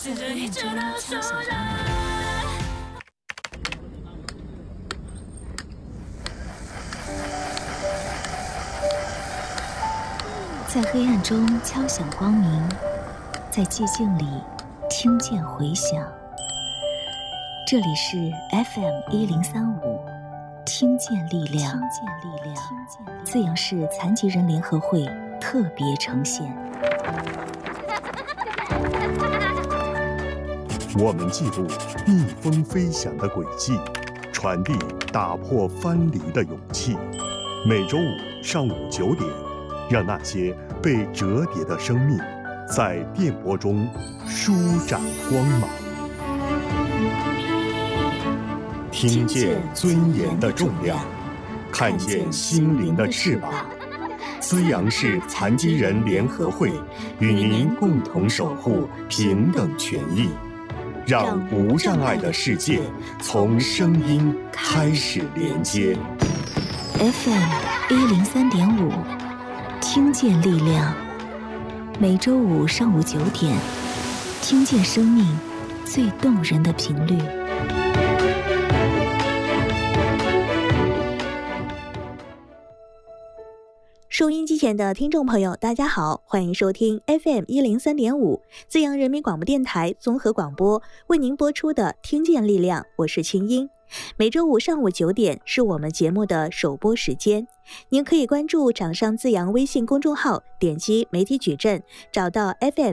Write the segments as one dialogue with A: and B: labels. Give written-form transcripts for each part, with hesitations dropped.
A: 在黑暗中敲响光明，在寂静里听见回响。这里是 FM1035，听见力量，自阳市残疾人联合会特别呈现。
B: 我们记录逆风飞翔的轨迹，传递打破藩篱的勇气。每周五上午9点，让那些被折叠的生命在电波中舒展光芒。听见尊严的重量，看见心灵的翅膀。资阳市残疾人联合会与您共同守护平等权益，让无障碍的世界从声音开始连接。
A: FM103.5，听见力量。每周五上午9点，听见生命最动人的频率。
C: 收音机前的听众朋友，大家好，欢迎收听 FM103.5 资阳人民广播电台综合广播为您播出的听见力量，我是清音。每周五上午9点是我们节目的首播时间，您可以关注掌上资阳微信公众号，点击媒体矩阵，找到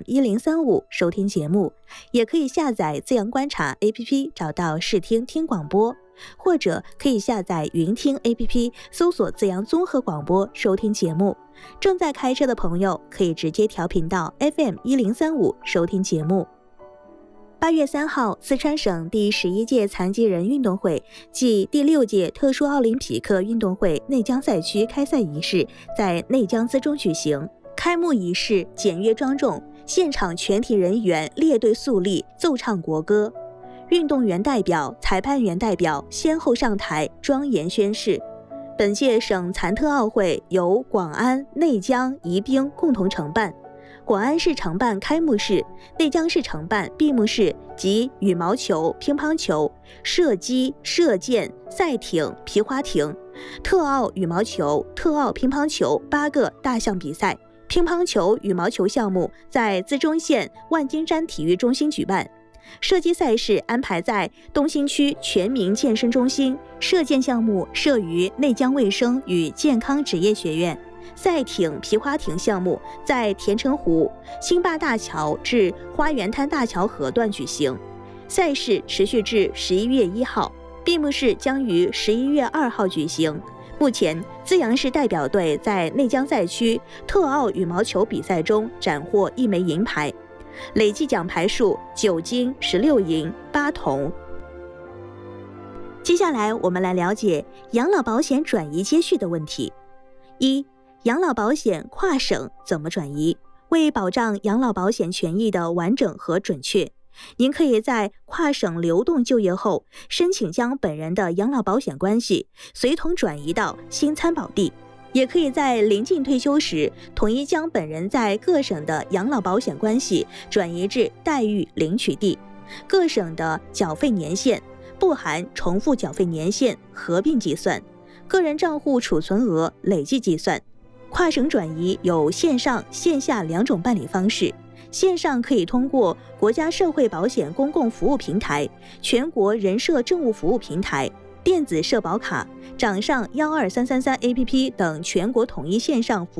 C: FM1035 收听节目，也可以下载资阳观察 APP， 找到视听听广播，或者可以下载云听 APP， 搜索资阳综合广播收听节目。正在开车的朋友可以直接调频到 FM1035 收听节目。8月3号，四川省第11届残疾人运动会暨第6届特殊奥林匹克运动会内江赛区开赛仪式在内江资中举行。开幕仪式简约庄重，现场全体人员列队肃立，奏唱国歌。运动员代表、裁判员代表先后上台庄严宣誓。本届省残特奥会由广安、内江、宜宾共同承办。广安市承办开幕式，内江市承办闭幕式及羽毛球、乒乓球、射击、射箭、赛艇、皮划艇、特奥羽毛球、特奥乒乓球8个大项比赛。乒乓球、羽毛球项目在资中县万金山体育中心举办。射击赛事安排在东兴区全民健身中心，射箭项目设于内江卫生与健康职业学院。赛艇、皮划艇项目在田城湖兴坝大桥至花园滩大桥河段举行，赛事持续至11月1号，闭幕式将于11月2号举行。目前，资阳市代表队在内江赛区特奥羽毛球比赛中斩获1枚银牌，累计奖牌数9金、16银、8铜。接下来，我们来了解养老保险转移接续的问题。1、养老保险跨省怎么转移？为保障养老保险权益的完整和准确，您可以在跨省流动就业后，申请将本人的养老保险关系随同转移到新参保地，也可以在临近退休时，统一将本人在各省的养老保险关系转移至待遇领取地。各省的缴费年限不含重复缴费年限合并计算，个人账户储存额累计计算。跨省转移有线上、线下2种办理方式。线上可以通过国家社会保险公共服务平台、全国人社政务服务平台、电子社保卡、掌上12333 APP 等全国统一线上服